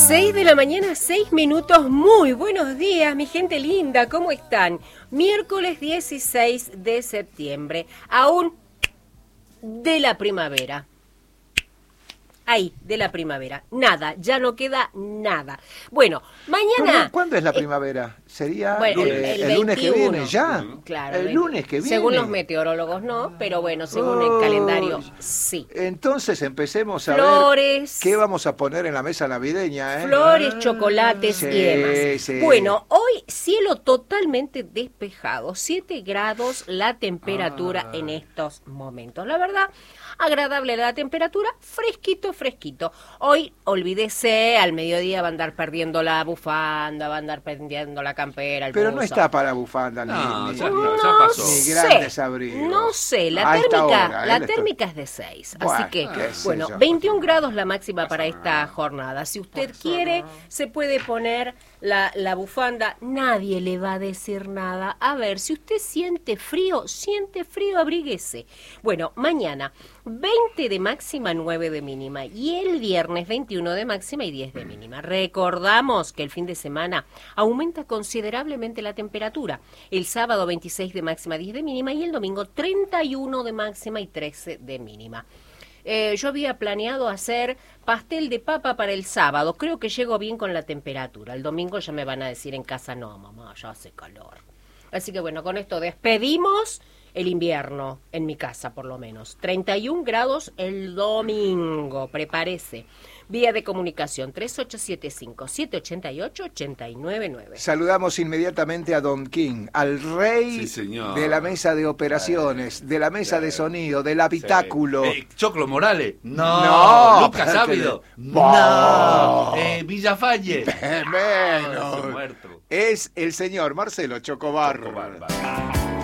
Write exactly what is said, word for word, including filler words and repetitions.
seis de la mañana, seis minutos. Muy buenos días, mi gente linda, ¿cómo están? Miércoles dieciséis de septiembre, aún de la primavera. Ahí, de la primavera. Nada, ya no queda nada. Bueno, mañana... ¿Cuándo es la primavera? ¿Sería bueno, eh, el, el, el lunes que veintiuno. viene ya? Claro. El lunes que viene. Según los meteorólogos no, pero bueno, según Oh, el calendario sí. Entonces empecemos a Flores, ver qué vamos a poner en la mesa navideña. ¿eh? Flores, chocolates sí, y demás. Sí. Bueno, hoy cielo totalmente despejado, siete grados la temperatura ah. en estos momentos. La verdad, agradable la temperatura, fresquito, fresquito. Hoy, olvídese, al mediodía va a andar perdiendo la bufanda, va a andar perdiendo la campera, el Pero buzo. No está para bufanda, no, ni, ya, ni, no ya pasó. Ni grandes abrigos. No sé, la a térmica, hora, la ¿eh? térmica es de seis, bueno, así que, bueno, yo. veintiún grados la máxima para esta jornada. Si usted quiere, se puede poner la, la bufanda, nadie le va a decir nada. A ver, si usted siente frío, siente frío, abríguese. Bueno, mañana, veinte de máxima, nueve de mínima, y el viernes veintiuno de máxima y diez de mínima. Recordamos que el fin de semana aumenta considerablemente la temperatura. El sábado veintiséis de máxima, diez de mínima, y el domingo treinta y uno de máxima y trece de mínima. Eh, yo había planeado hacer pastel de papa para el sábado. Creo que llego bien con la temperatura. El domingo ya me van a decir en casa, no, mamá, ya hace calor. Así que bueno, con esto despedimos el invierno, en mi casa por lo menos. treinta y un grados el domingo, prepárese. Vía de comunicación tres ocho siete cinco, siete ocho ocho, ocho nueve nueve. Saludamos inmediatamente a Don King, al rey sí, de la mesa de operaciones, de la mesa sí. de sonido, del habitáculo. Sí. Eh, Choclo Morales. No. no Lucas Ávido. No. no. Eh, Villafañe. Menos. Ah, es el señor Marcelo Chocobar. Chocobar.